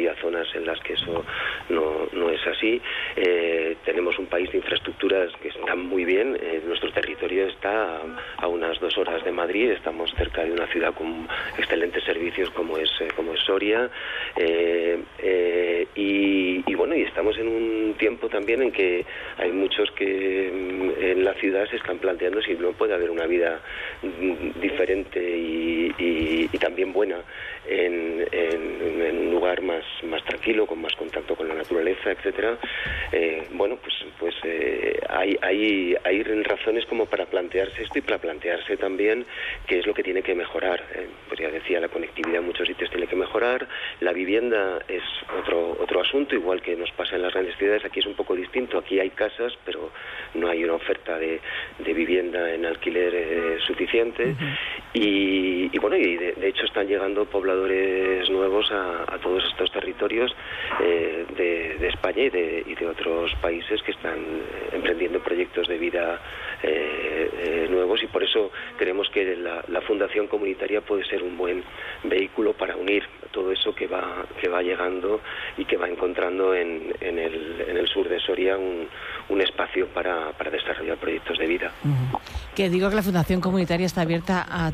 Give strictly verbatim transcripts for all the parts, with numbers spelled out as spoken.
haya zonas en las que eso no, no es así. Eh, tenemos un país de infraestructuras que están muy bien. Eh, nuestro territorio está a, a unas dos horas de Madrid, estamos cerca de una ciudad con excelentes servicios como es, eh, como es Soria, eh, eh, y, y bueno, y estamos en un tiempo también en que hay muchos que en la ciudad se están planteando si no puede haber una vida diferente y, y, y también buena en, en, en un lugar más, más tranquilo, con más contacto con la naturaleza, etcétera. Eh, bueno, pues, pues eh, hay, hay, hay razones como para plantearse esto y para plantearse también qué es lo que tiene que mejorar. Eh, pues ya decía, la conectividad en muchos sitios tiene que mejorar, la vivienda es otro, otro asunto, igual que nos pasa en las grandes ciudades. Aquí es un poco distinto, aquí hay casas, pero no hay una oferta de, de vivienda en alquiler eh, suficiente. Uh-huh. y, y bueno, y de, de hecho están llegando pobladores nuevos a, a todos estos territorios eh, de, de España y de, y de otros países que están emprendiendo proyectos de vida eh, eh, nuevos, y por eso creemos que la, la Fundación Comunitaria puede ser un buen vehículo para unir todo eso que va que va llegando y que va encontrando en, en, el, en el sur de Soria un, un espacio para, para desarrollar proyectos de vida. Uh-huh. Que digo que la Fundación Comunitaria está abierta a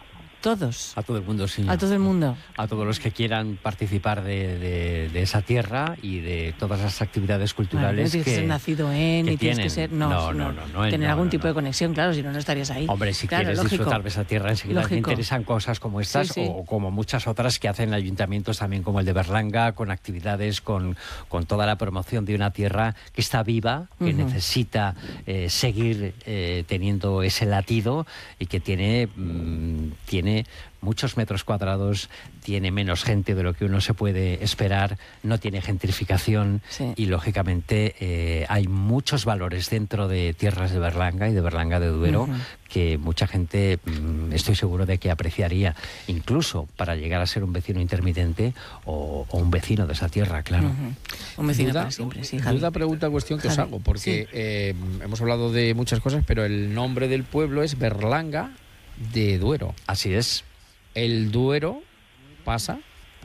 todos. A todo el mundo, sí. A todo el mundo. A todos los que quieran participar de, de, de esa tierra y de todas las actividades culturales. Bueno, no tienes que, que ser nacido en, ni tienes que ser. No, no, no, no. no, no tener no, algún no, tipo no. de conexión, claro, si no, no estarías ahí. Hombre, si claro, quieres lógico. disfrutar de esa tierra, enseguida Lógico. te interesan cosas como estas, sí, sí. O, o como muchas otras que hacen ayuntamientos también, como el de Berlanga, con actividades, con, con toda la promoción de una tierra que está viva, que uh-huh. necesita eh, seguir eh, teniendo ese latido y que tiene, mmm, tiene muchos metros cuadrados, tiene menos gente de lo que uno se puede esperar, no tiene gentrificación sí. y, lógicamente, eh, hay muchos valores dentro de tierras de Berlanga y de Berlanga de Duero uh-huh. que mucha gente, mmm, estoy seguro de que apreciaría, incluso para llegar a ser un vecino intermitente o, o un vecino de esa tierra, claro. Uh-huh. Un vecino duda, para siempre, sí, Javi. Duda, pregunta, cuestión que Javi. os hago, porque sí. eh, hemos hablado de muchas cosas, pero el nombre del pueblo es Berlanga de Duero. Así es. ¿El Duero pasa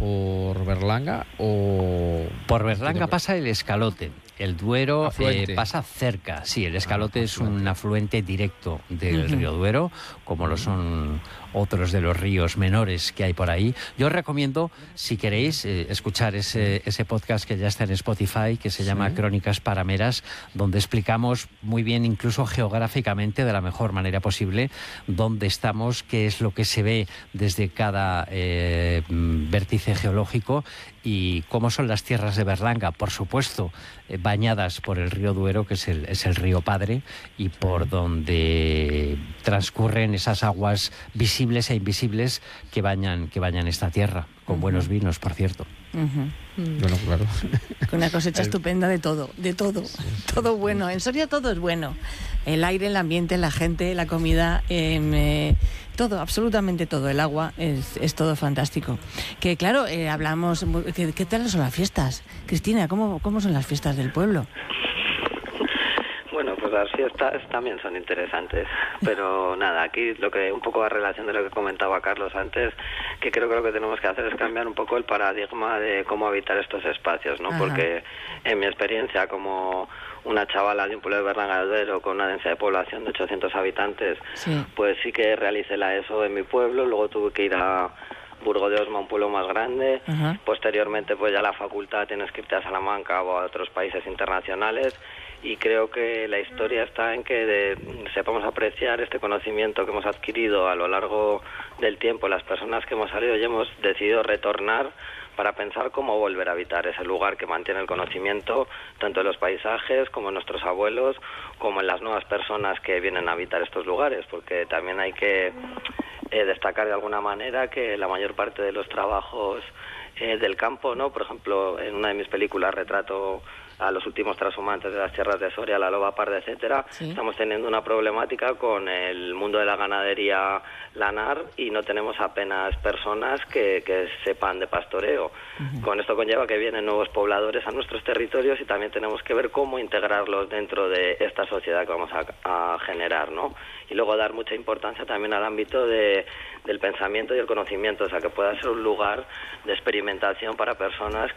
por Berlanga o...? Por Berlanga pasa el Escalote. El Duero eh, pasa cerca. Sí, el Escalote ah, es un afluente directo del uh-huh. río Duero, como lo son otros de los ríos menores que hay por ahí. Yo os recomiendo, si queréis, eh, escuchar ese, ese podcast que ya está en Spotify, que se llama sí. Crónicas Parameras, donde explicamos muy bien, incluso geográficamente, de la mejor manera posible, dónde estamos, qué es lo que se ve desde cada eh, vértice geológico y cómo son las tierras de Berlanga, por supuesto, eh, bañadas por el río Duero, que es el, es el río Padre, y por donde transcurren esas aguas visibles e invisibles que bañan, que bañan esta tierra, con uh-huh. buenos vinos, por cierto. Uh-huh. Bueno, claro. Con una cosecha el... estupenda de todo, de todo, sí, sí. todo bueno. En Soria todo es bueno. El aire, el ambiente, la gente, la comida, eh, eh, todo, absolutamente todo. El agua, es, es todo fantástico. Que claro, eh, hablamos, ¿qué, ¿qué tal son las fiestas? Cristina, ¿cómo, cómo son las fiestas del pueblo? Bueno, pues las fiestas también son interesantes, pero nada, aquí lo que un poco a relación de lo que comentaba Carlos antes, que creo que lo que tenemos que hacer es cambiar un poco el paradigma de cómo habitar estos espacios, ¿no? Ajá. Porque en mi experiencia como una chavala de un pueblo de Berlanga de Duero con una densidad de población de ochocientos habitantes, sí. pues sí que realicé la ESO en mi pueblo, luego tuve que ir a Burgo de Osma, un pueblo más grande. Uh-huh. Posteriormente, pues ya la facultad tienes que irte a Salamanca o a otros países internacionales. Y creo que la historia está en que de, sepamos apreciar este conocimiento que hemos adquirido a lo largo del tiempo, las personas que hemos salido y hemos decidido retornar para pensar cómo volver a habitar ese lugar que mantiene el conocimiento, tanto en los paisajes como en nuestros abuelos, como en las nuevas personas que vienen a habitar estos lugares, porque también hay que eh, destacar de alguna manera que la mayor parte de los trabajos eh, del campo, ¿no? Por ejemplo, en una de mis películas retrato a los últimos transhumantes de las tierras de Soria, la loba parda, etcétera. ¿Sí? Estamos teniendo una problemática con el mundo de la ganadería lanar y no tenemos apenas personas que, que sepan de pastoreo. Uh-huh. Con esto conlleva que vienen nuevos pobladores a nuestros territorios y también tenemos que ver cómo integrarlos dentro de esta sociedad que vamos a, a generar, ¿no? Y luego dar mucha importancia también al ámbito de, del pensamiento y el conocimiento, o sea, que pueda ser un lugar de experimentación para personas